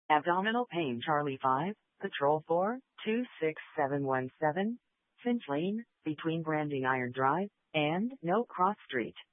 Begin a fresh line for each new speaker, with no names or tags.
Abdominal pain Charlie 5, Patrol 4, 26717, Finch Lane, between Branding Iron Drive and No Cross Street.